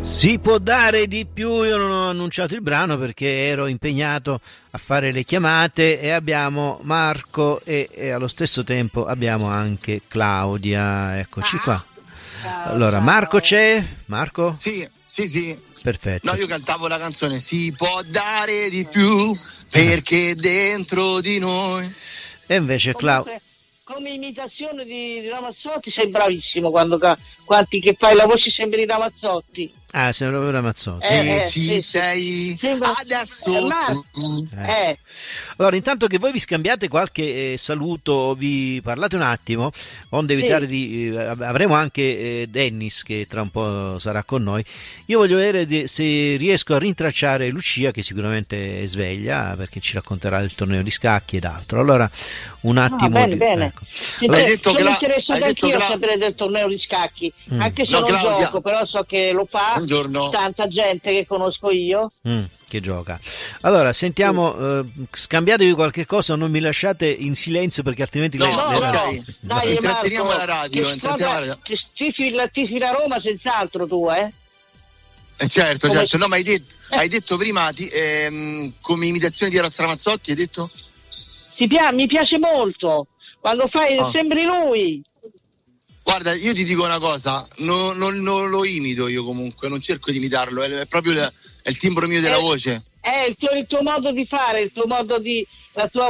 Si può dare di più, io non ho annunciato il brano perché ero impegnato a fare le chiamate e abbiamo Marco e allo stesso tempo abbiamo anche Claudia, eccoci qua. Allora, Marco c'è? Marco? Sì, sì, sì. Perfetto. No, io cantavo la canzone Si può dare di più perché dentro di noi. E invece Claudia... Come imitazione di Ramazzotti sei bravissimo quanti che fai la voce sembri di Ramazzotti. Ah, sembra proprio Ramazzotti. Ci sei adesso tu. Allora, intanto che voi vi scambiate qualche saluto, vi parlate un attimo, onde evitare di... avremo anche Dennis che tra un po' sarà con noi. Io voglio vedere se riesco a rintracciare Lucia, che sicuramente è sveglia, perché ci racconterà il torneo di scacchi ed altro. Allora, un attimo... Bene. Ecco. Sono interessato anch'io a sapere del torneo di scacchi, anche se non gioco, però so che lo fa. Buongiorno. Tanta gente che conosco io che gioca. Allora sentiamo, scambiatevi qualche cosa, non mi lasciate in silenzio perché altrimenti dai intratteniamo Marco, la radio, tifi la Roma senz'altro tu, certo. No, ma hai detto prima come imitazione di Eros Ramazzotti, hai detto? Mi piace molto quando fai sembri lui. Guarda, io ti dico una cosa, non lo imito io comunque, non cerco di imitarlo, è proprio è il timbro mio della voce. È il tuo modo di fare, il tuo modo di la tua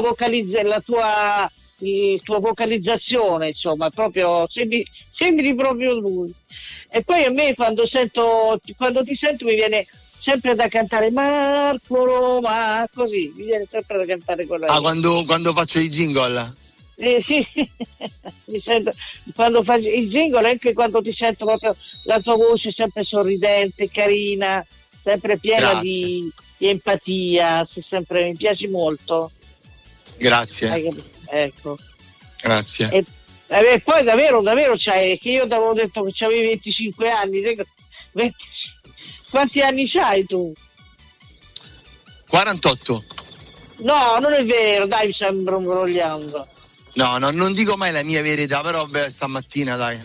vocalizzazione, insomma, proprio sembri proprio lui. E poi a me quando ti sento mi viene sempre da cantare Marco Roma, così, mi viene sempre da cantare quella. Quando faccio i jingle? Sì, mi sento quando fai il jingle, anche quando ti sento proprio la tua voce sempre sorridente, carina, sempre piena di empatia, mi piaci molto. Grazie. Ecco. Grazie. E poi davvero c'hai, che io avevo detto che c'avevi 25 anni, quanti anni c'hai tu? 48. No, non è vero, dai, mi sembra imbrogliando. No, non dico mai la mia verità, però stamattina dai.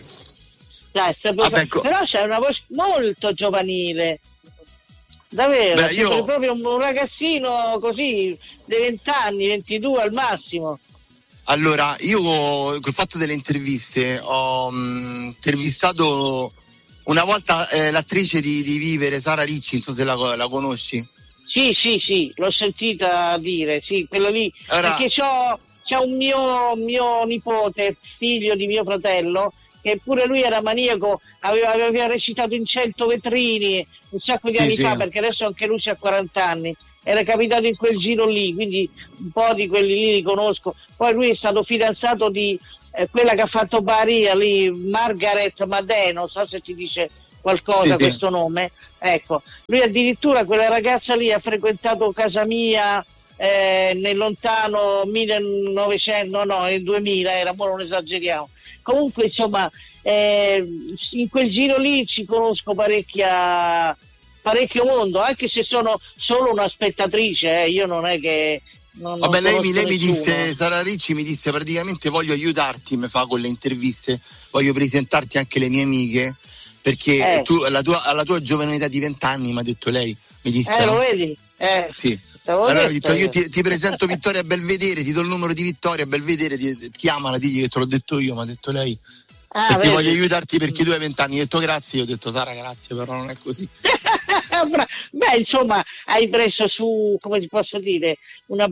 Però c'è una voce molto giovanile. Davvero, sei proprio un ragazzino così, dei 20 anni, 22 al massimo. Allora, io col fatto delle interviste ho intervistato una volta l'attrice di Vivere, Sara Ricci, non so se la conosci. Sì, l'ho sentita dire, sì, quello lì, perché c'è un mio nipote, figlio di mio fratello, che pure lui era maniaco, aveva recitato in 100 vetrini un sacco di anni fa, perché adesso anche lui ha 40 anni, era capitato in quel giro lì, quindi un po' di quelli lì li conosco. Poi lui è stato fidanzato di quella che ha fatto Baria lì, Margaret Madè, non so se ti dice qualcosa questo nome. Ecco, lui addirittura quella ragazza lì ha frequentato casa mia nel lontano 1900, no, nel 2000 era, ma non esageriamo. Comunque insomma in quel giro lì ci conosco parecchio mondo, anche se sono solo una spettatrice, io non è che vabbè, lei mi disse, Sara Ricci mi disse praticamente voglio aiutarti, mi fa con le interviste, voglio presentarti anche le mie amiche, perché tu alla tua giovane età di 20 anni, mi ha detto lei, mi disse lo vedi? Sì. Allora io ti presento Vittoria Belvedere, ti do il numero di Vittoria Belvedere, chiamala, digli che te l'ho detto io, mi ha detto lei. Perché voglio aiutarti perché tu hai 20 anni. Io ho detto grazie, io ho detto Sara grazie, però non è così. Beh, insomma, hai preso su, come ti posso dire, un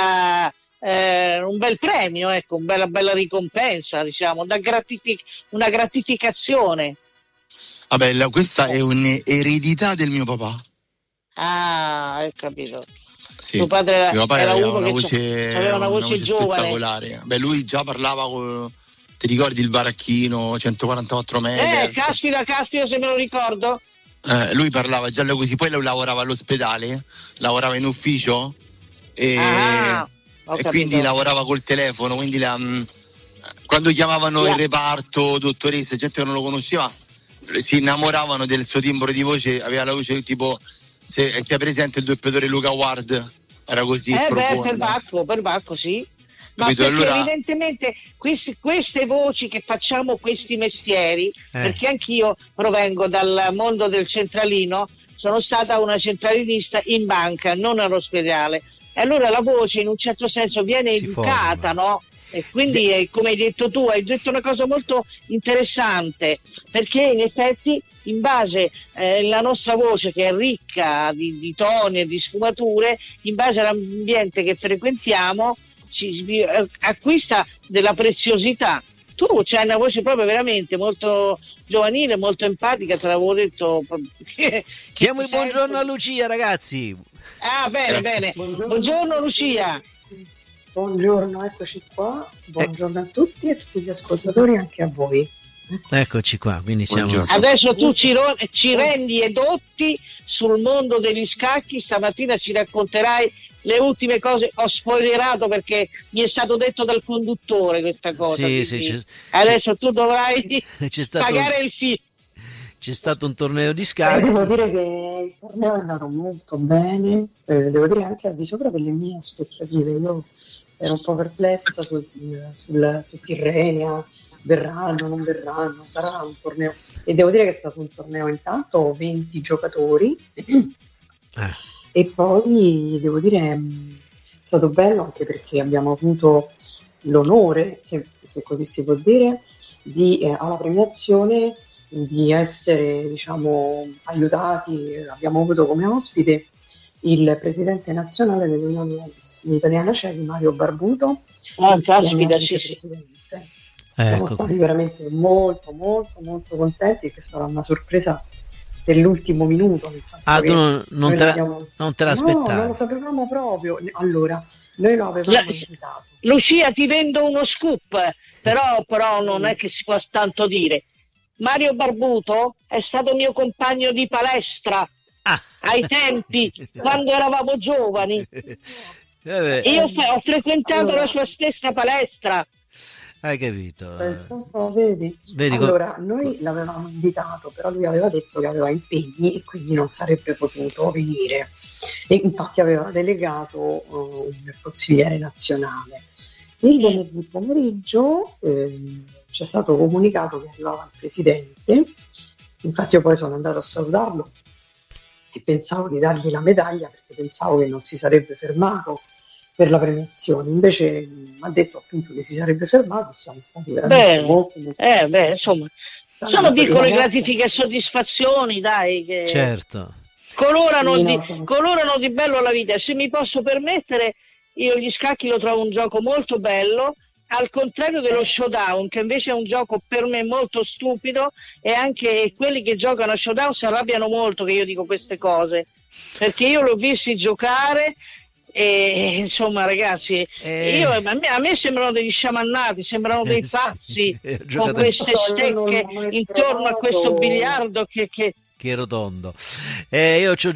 bel premio, ecco, una bella ricompensa, diciamo, una gratificazione. Vabbè, questa è un'eredità del mio papà. Ah, ho capito. Sì, tuo padre mio papà era aveva uno una che aveva una voce giovane, spettacolare. Beh, lui già parlava ti ricordi il baracchino 144 MHz? Caspita se me lo ricordo. Lui parlava già così, poi lui lavorava all'ospedale, lavorava in ufficio e quindi lavorava col telefono, quindi quando chiamavano il reparto, dottoressa, gente che non lo conosceva, si innamoravano del suo timbro di voce, aveva la voce tipo, chi è presente il doppiatore Luca Ward, era così. Per Bacco, sì. Ma perché allora... evidentemente queste voci che facciamo questi mestieri, perché anch'io provengo dal mondo del centralino, sono stata una centralinista in banca, non all'ospedale, e allora la voce in un certo senso viene educata, no? E quindi come hai detto tu, hai detto una cosa molto interessante, perché in effetti in base alla nostra voce, che è ricca di toni e di sfumature, in base all'ambiente che frequentiamo acquista della preziosità. Tu c'hai una voce proprio veramente molto giovanile, molto empatica, te l'avevo detto. Diamo il buongiorno a Lucia, ragazzi. Ah, bene, bene. Buongiorno Lucia. Buongiorno, eccoci qua. Buongiorno a tutti e a tutti gli ascoltatori, anche a voi. Eccoci qua, quindi siamo... Adesso tu ci rendi edotti sul mondo degli scacchi. Stamattina ci racconterai le ultime cose. Ho spoilerato perché mi è stato detto dal conduttore questa cosa. Sì, adesso tu dovrai pagare il film. C'è stato un torneo di scacchi. Devo dire che il torneo è andato molto bene, devo dire anche al di sopra delle mie aspettative. Io ero un po' perplessa su Tirrenia, verranno, non verranno, sarà un torneo. E devo dire che è stato un torneo intanto 20 giocatori e poi devo dire è stato bello anche perché abbiamo avuto l'onore, se così si può dire, alla premiazione di essere, diciamo, aiutati. Abbiamo avuto come ospite il presidente nazionale dell'Unione Italiana Cechi, Mario Barbuto. Caspita, sì. Siamo stati veramente molto molto molto contenti, che è stata una sorpresa dell'ultimo minuto. Tu non te l'aspettavi? No, non lo sapevamo proprio. Allora, noi lo avevamo invitato. Lucia, ti vendo uno scoop, però non è che si può tanto dire. Mario Barbuto è stato mio compagno di palestra ai tempi, quando eravamo giovani. Io ho frequentato la sua stessa palestra. Hai capito? Vedi? Allora, noi l'avevamo invitato, però lui aveva detto che aveva impegni e quindi non sarebbe potuto venire. E infatti aveva delegato un consigliere nazionale. Il venerdì pomeriggio ci è stato comunicato che arrivava il presidente, infatti io poi sono andato a salutarlo e pensavo di dargli la medaglia perché pensavo che non si sarebbe fermato per la premiazione, invece mi ha detto appunto che si sarebbe fermato. Siamo stati veramente molto insomma, sono piccole gratifiche e soddisfazioni, dai, che certo colorano di bello la vita. Se mi posso permettere, io gli scacchi lo trovo un gioco molto bello, al contrario dello showdown, che invece è un gioco per me molto stupido, e anche quelli che giocano a showdown si arrabbiano molto che io dico queste cose, perché io l'ho visti giocare e insomma, ragazzi, a me sembrano degli sciamannati, sembrano dei pazzi con queste stecche intorno a questo biliardo che è rotondo. Io ci ho